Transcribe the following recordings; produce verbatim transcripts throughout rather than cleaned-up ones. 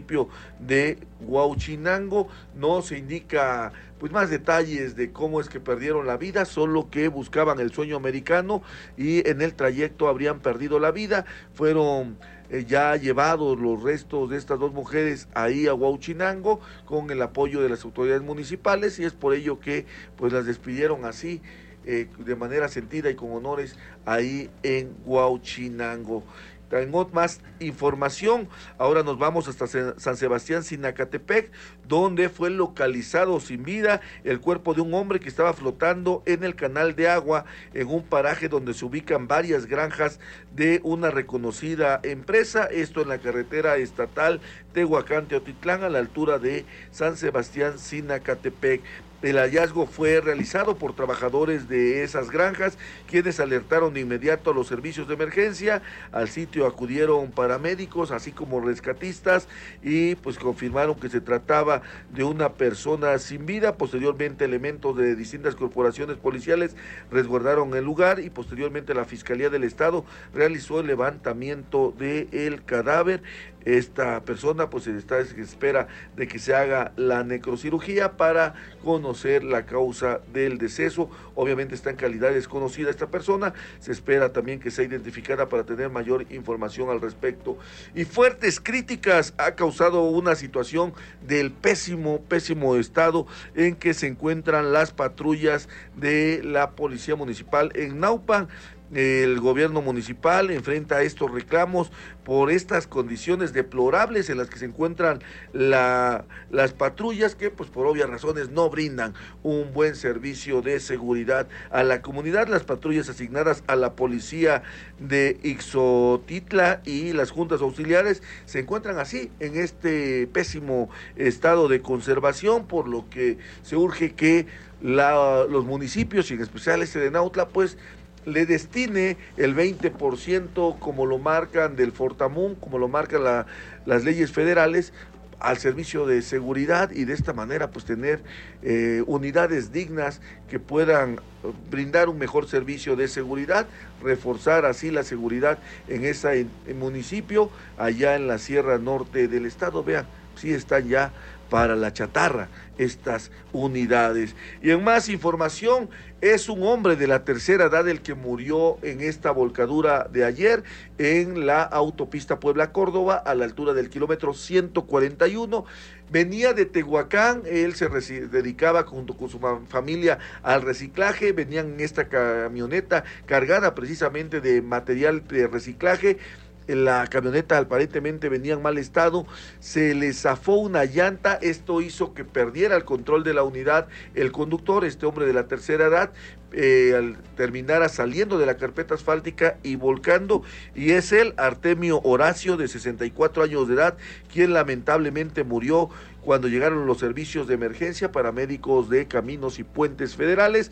municipio de Huauchinango. No se indica pues más detalles de cómo es que perdieron la vida, solo que buscaban el sueño americano y en el trayecto habrían perdido la vida. Fueron eh, ya llevados los restos de estas dos mujeres ahí a Huauchinango con el apoyo de las autoridades municipales, y es por ello que pues las despidieron así, eh, de manera sentida y con honores ahí en Huauchinango. Tengo más información. Ahora nos vamos hasta San Sebastián, Sinacatepec, donde fue localizado sin vida el cuerpo de un hombre que estaba flotando en el canal de agua en un paraje donde se ubican varias granjas de una reconocida empresa, esto en la carretera estatal Tehuacán-Teotitlán, a la altura de San Sebastián, Sinacatepec. El hallazgo fue realizado por trabajadores de esas granjas, quienes alertaron de inmediato a los servicios de emergencia. Al sitio acudieron paramédicos, así como rescatistas, y pues confirmaron que se trataba de una persona sin vida. Posteriormente, elementos de distintas corporaciones policiales resguardaron el lugar, y posteriormente la Fiscalía del Estado realizó el levantamiento del cadáver. Esta persona pues está se espera de que se haga la necrocirugía para conocer la causa del deceso. Obviamente está en calidad desconocida esta persona, se espera también que sea identificada para tener mayor información al respecto. Y fuertes críticas ha causado una situación del pésimo, pésimo estado en que se encuentran las patrullas de la Policía Municipal en Naupan. El gobierno municipal enfrenta estos reclamos por estas condiciones deplorables en las que se encuentran la, las patrullas, que pues por obvias razones no brindan un buen servicio de seguridad a la comunidad. Las patrullas asignadas a la policía de Ixotitla y las juntas auxiliares se encuentran así en este pésimo estado de conservación, por lo que se urge que la, los municipios, y en especial este de Nautla, pues le destine el veinte por ciento, como lo marcan del Fortamun, como lo marcan la, las leyes federales, al servicio de seguridad, y de esta manera pues tener eh, unidades dignas que puedan brindar un mejor servicio de seguridad, reforzar así la seguridad en ese municipio, allá en la Sierra Norte del estado. Vean, sí están ya para la chatarra estas unidades. Y en más información, es un hombre de la tercera edad el que murió en esta volcadura de ayer en la autopista Puebla-Córdoba, a la altura del kilómetro ciento cuarenta y uno. Venía de Tehuacán, él se dedicaba junto con su familia al reciclaje, venían en esta camioneta cargada precisamente de material de reciclaje. La camioneta aparentemente venía en mal estado, se le zafó una llanta, esto hizo que perdiera el control de la unidad el conductor, este hombre de la tercera edad, eh, al terminara saliendo de la carpeta asfáltica y volcando, y es él, Artemio Horacio, de sesenta y cuatro años de edad, quien lamentablemente murió cuando llegaron los servicios de emergencia, paramédicos de Caminos y Puentes Federales.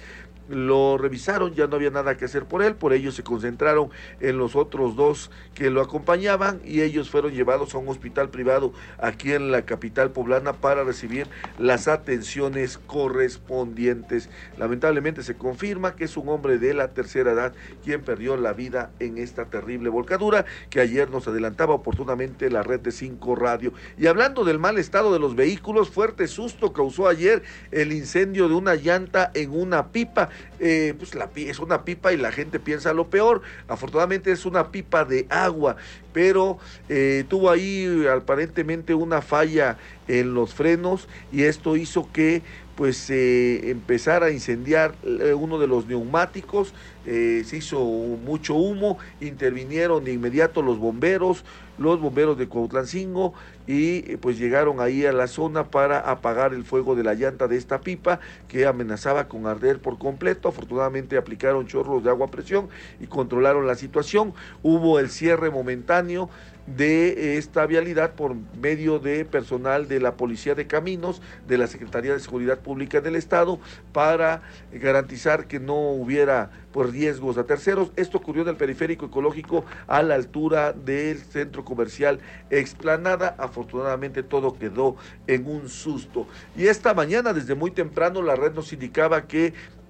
Lo revisaron, ya no había nada que hacer por él, por ello se concentraron en los otros dos que lo acompañaban, y ellos fueron llevados a un hospital privado aquí en la capital poblana para recibir las atenciones correspondientes. Lamentablemente se confirma que es un hombre de la tercera edad quien perdió la vida en esta terrible volcadura que ayer nos adelantaba oportunamente la red de cinco Radio. Y hablando del mal estado de los vehículos, fuerte susto causó ayer el incendio de una llanta en una pipa. Eh, pues la, es una pipa y la gente piensa lo peor. Afortunadamente es una pipa de agua, pero eh, tuvo ahí aparentemente una falla en los frenos, y esto hizo que pues se eh, empezara a incendiar eh, uno de los neumáticos. Eh, se hizo mucho humo, intervinieron de inmediato los bomberos, los bomberos de Cuautlancingo, y pues llegaron ahí a la zona para apagar el fuego de la llanta de esta pipa que amenazaba con arder por completo. Afortunadamente aplicaron chorros de agua a presión y controlaron la situación. Hubo el cierre momentáneo de esta vialidad por medio de personal de la Policía de Caminos, de la Secretaría de Seguridad Pública del Estado, para garantizar que no hubiera pues riesgos a terceros. Esto ocurrió en el periférico ecológico a la altura del centro comercial Explanada. Afortunadamente todo quedó en un susto. Y esta mañana desde muy temprano la red nos indicaba que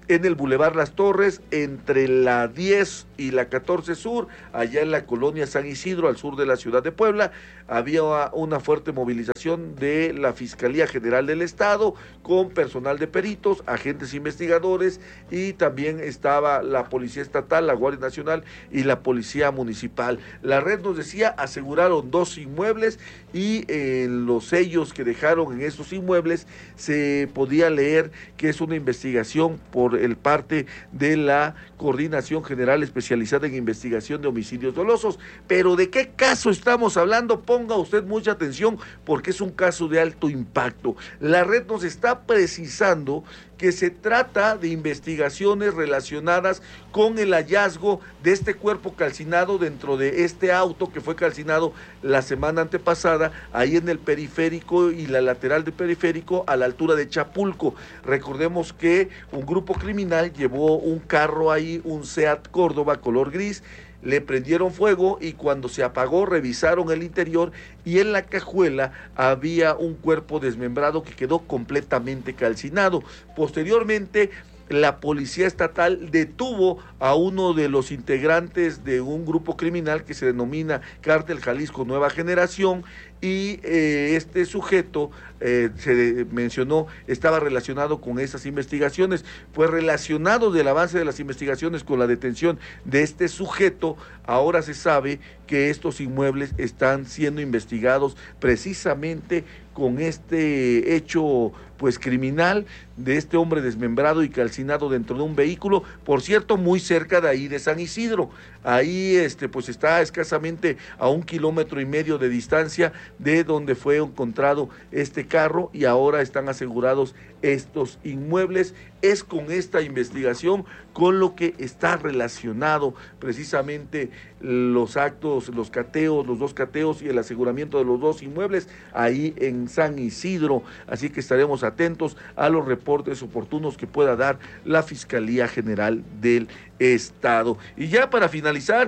en el Boulevard Las Torres, entre la diez y la catorce Sur, allá en la colonia San Isidro, al sur de la ciudad de Puebla. Había una fuerte movilización de la Fiscalía General del Estado, con personal de peritos, agentes investigadores, y también estaba la Policía Estatal, la Guardia Nacional y la Policía Municipal. La red nos decía, aseguraron dos inmuebles, y en eh, los sellos que dejaron en esos inmuebles se podía leer que es una investigación por el parte de la Coordinación General Especializada en Investigación de Homicidios Dolosos. Pero ¿de qué caso estamos hablando? Ponga usted mucha atención, porque es un caso de alto impacto. La red nos está precisando que se trata de investigaciones relacionadas con el hallazgo de este cuerpo calcinado dentro de este auto que fue calcinado la semana antepasada, ahí en el periférico y la lateral del periférico, a la altura de Chapulco. Recordemos que un grupo criminal llevó un carro ahí, un Seat Córdoba color gris, le prendieron fuego, y cuando se apagó revisaron el interior, y en la cajuela había un cuerpo desmembrado que quedó completamente calcinado. Posteriormente, la Policía Estatal detuvo a uno de los integrantes de un grupo criminal que se denomina Cártel Jalisco Nueva Generación, y eh, este sujeto, eh, se mencionó, estaba relacionado con esas investigaciones. Pues relacionado del avance de las investigaciones con la detención de este sujeto, ahora se sabe que estos inmuebles están siendo investigados precisamente con este hecho pues criminal de este hombre desmembrado y calcinado dentro de un vehículo, por cierto, muy cerca de ahí de San Isidro. Ahí este pues está escasamente a un kilómetro y medio de distancia de donde fue encontrado este carro, y ahora están asegurados estos inmuebles. Es con esta investigación con lo que está relacionado precisamente los actos, los cateos, los dos cateos y el aseguramiento de los dos inmuebles ahí en San Isidro. Así que estaremos atentos a los reportes oportunos que pueda dar la Fiscalía General del Estado. Y ya para finalizar,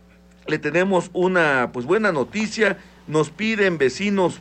le tenemos una pues buena noticia. Nos piden vecinos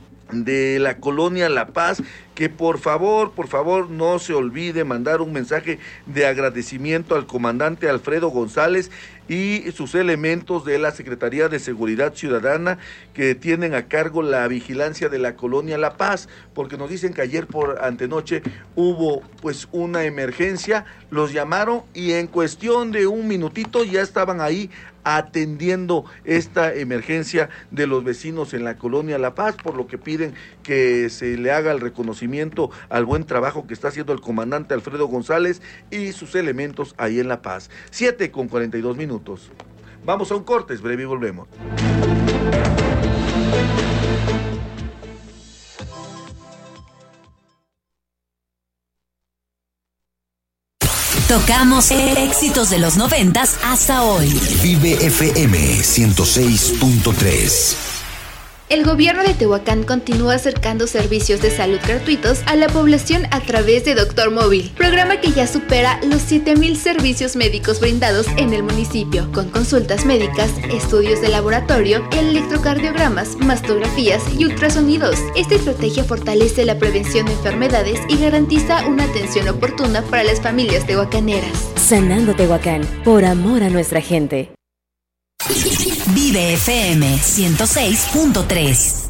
de la colonia La Paz que por favor, por favor no se olvide mandar un mensaje de agradecimiento al comandante Alfredo González y sus elementos de la Secretaría de Seguridad Ciudadana, que tienen a cargo la vigilancia de la colonia La Paz, porque nos dicen que ayer por antenoche hubo pues una emergencia, los llamaron y en cuestión de un minutito ya estaban ahí atendiendo esta emergencia de los vecinos en la colonia La Paz, por lo que piden que se le haga el reconocimiento al buen trabajo que está haciendo el comandante Alfredo González y sus elementos ahí en La Paz. siete con cuarenta y dos minutos. Vamos a un corte, es breve y volvemos. Tocamos éxitos de los noventas hasta hoy. Vive F M ciento seis punto tres. El gobierno de Tehuacán continúa acercando servicios de salud gratuitos a la población a través de Doctor Móvil, programa que ya supera los siete mil servicios médicos brindados en el municipio, con consultas médicas, estudios de laboratorio, electrocardiogramas, mastografías y ultrasonidos. Esta estrategia fortalece la prevención de enfermedades y garantiza una atención oportuna para las familias tehuacaneras. Sanando Tehuacán, por amor a nuestra gente. Vive F M ciento seis punto tres.